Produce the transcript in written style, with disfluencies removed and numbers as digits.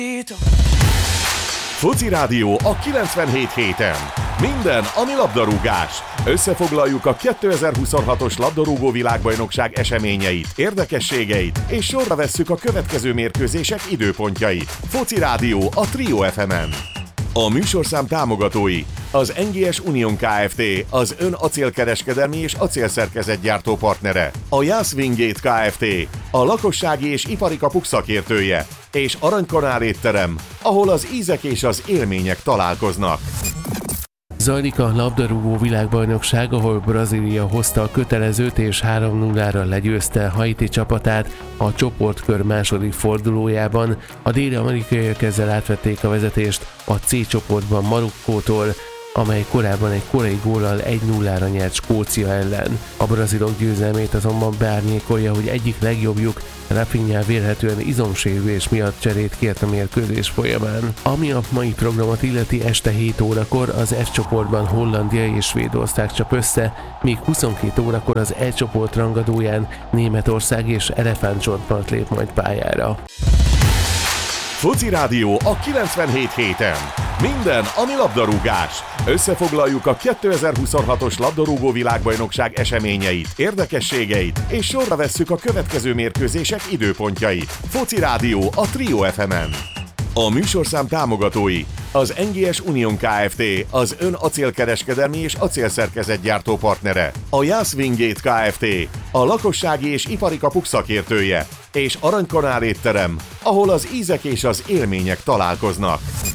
Foci Rádió a 97.7-en. Minden, ami labdarúgás. Összefoglaljuk a 2026-os labdarúgó világbajnokság eseményeit, érdekességeit, és sorra vesszük a következő mérkőzések időpontjait. Foci Rádió a Trio FM-en. A műsorszám támogatói: az NGS Union Kft., az ön acélkereskedelmi és acélszerkezetgyártó partnere, a Jász Wingate Kft., a lakossági és ipari kapuk szakértője, és Aranykanál étterem, ahol az ízek és az élmények találkoznak. Zajlik a labdarúgó világbajnokság, ahol Brazília hozta a kötelezőt és 3-0-ra legyőzte Haiti csapatát a csoportkör második fordulójában. A dél-amerikaiak ezzel átvették a vezetést a C csoportban Marokkótól, amely korábban egy korai góllal 1-0-ra nyert Skócia ellen. A brazilok győzelmét azonban beárnyékolja, hogy egyik legjobbjuk, Rafinha vélhetően izomsérülés miatt cserét kért a mérkőzés folyamán. Ami a mai programot illeti, este 7 órakor az F csoportban Hollandia és Svédország csap össze, míg 22 órakor az E csoport rangadóján Németország és Elefántcsontpart lép majd pályára. Foci Rádió a 97.7-en. Minden, ami labdarúgás. Összefoglaljuk a 2026-os labdarúgó világbajnokság eseményeit, érdekességeit, és sorra vesszük a következő mérkőzések időpontjait. Foci Rádió a Trio FM-en. A műsorszám támogatói: az NGS Union Kft., az ön acélkereskedelmi és acélszerkezetgyártó partnere, a Jász Wingate Kft., a lakossági és ipari kapuk szakértője, és Aranykanál étterem, ahol az ízek és az élmények találkoznak.